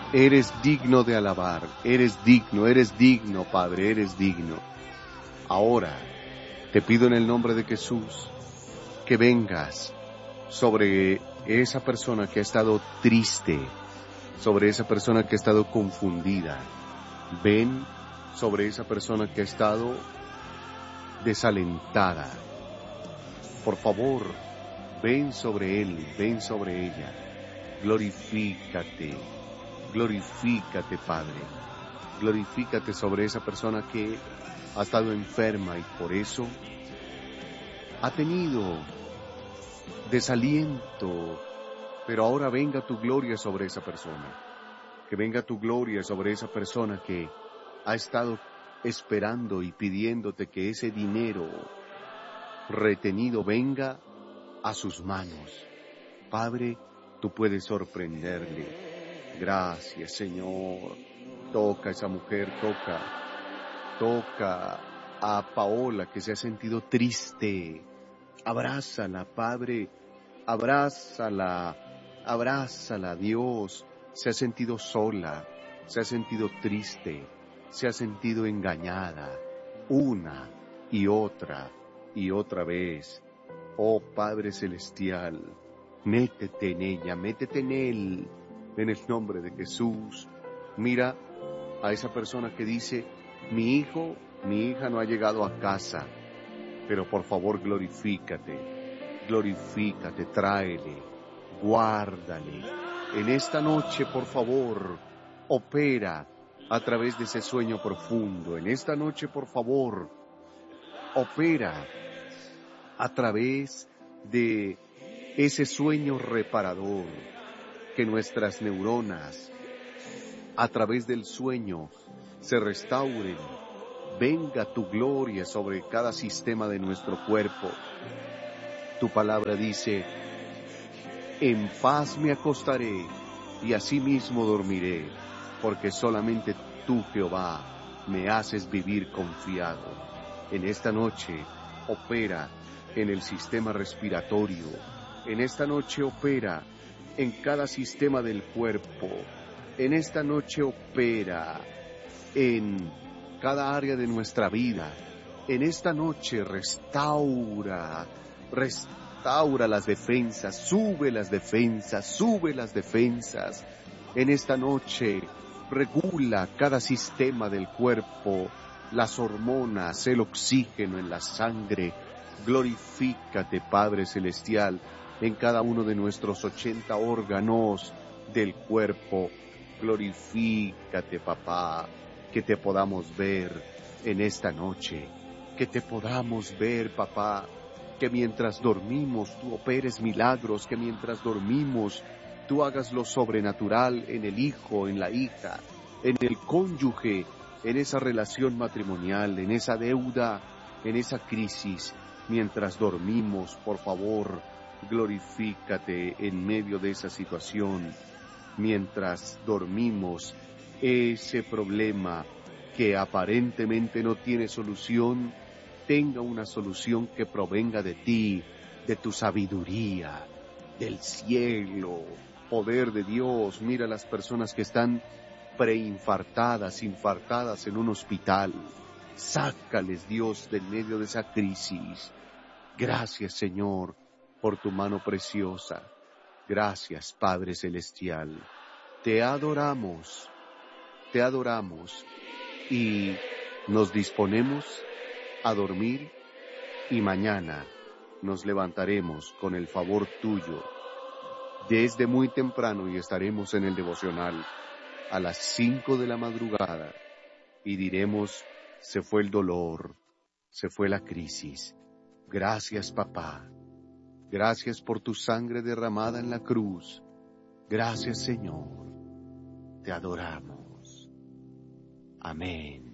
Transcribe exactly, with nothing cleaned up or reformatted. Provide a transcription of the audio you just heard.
Eres digno de alabar, eres digno, eres digno, Padre, eres digno. Ahora te pido en el nombre de Jesús que vengas sobre esa persona que ha estado triste, sobre esa persona que ha estado confundida. Ven sobre esa persona que ha estado desalentada. Por favor, ven sobre él, ven sobre ella. Glorifícate, glorifícate, Padre. Glorifícate sobre esa persona que ha estado enferma y por eso ha tenido desaliento. Pero ahora venga tu gloria sobre esa persona. Que venga tu gloria sobre esa persona que ha estado esperando y pidiéndote que ese dinero retenido venga a sus manos. Padre, tú puedes sorprenderle. Gracias, Señor. Toca a esa mujer, toca. Toca a Paola que se ha sentido triste. Abrázala, Padre. Abrázala. Abrázala, Dios. Se ha sentido sola. Se ha sentido triste. Se ha sentido engañada. Una y otra y otra vez. Oh Padre Celestial, métete en ella, métete en él, en el nombre de Jesús. Mira a esa persona que dice, mi hijo, mi hija no ha llegado a casa, pero por favor glorifícate, glorifícate, tráele, guárdale. En esta noche, por favor, opera a través de ese sueño profundo. En esta noche, por favor, opera a través de ese sueño reparador, que nuestras neuronas, a través del sueño, se restauren. Venga tu gloria sobre cada sistema de nuestro cuerpo. Tu palabra dice, en paz me acostaré y asimismo dormiré, porque solamente tú, Jehová, me haces vivir confiado. En esta noche, opera en el sistema respiratorio. En esta noche opera en cada sistema del cuerpo. En esta noche opera en cada área de nuestra vida. En esta noche restaura, restaura las defensas, sube las defensas, sube las defensas. En esta noche regula cada sistema del cuerpo, las hormonas, el oxígeno en la sangre. Glorifícate, Padre Celestial, en cada uno de nuestros ochenta órganos del cuerpo. Glorifícate, Papá, que te podamos ver en esta noche, que te podamos ver, Papá, que mientras dormimos tú operes milagros, que mientras dormimos tú hagas lo sobrenatural en el hijo, en la hija, en el cónyuge, en esa relación matrimonial, en esa deuda, en esa crisis. Mientras dormimos, por favor, glorifícate en medio de esa situación. Mientras dormimos, ese problema que aparentemente no tiene solución, tenga una solución que provenga de ti, de tu sabiduría, del cielo, poder de Dios. Mira las personas que están preinfartadas, infartadas en un hospital. Sácales, Dios, del medio de esa crisis. Gracias, Señor, por tu mano preciosa. Gracias, Padre Celestial. Te adoramos, te adoramos y nos disponemos a dormir y mañana nos levantaremos con el favor tuyo desde muy temprano y estaremos en el devocional a las cinco de la madrugada y diremos, se fue el dolor, se fue la crisis. Gracias, Papá. Gracias por tu sangre derramada en la cruz. Gracias, Señor. Te adoramos. Amén.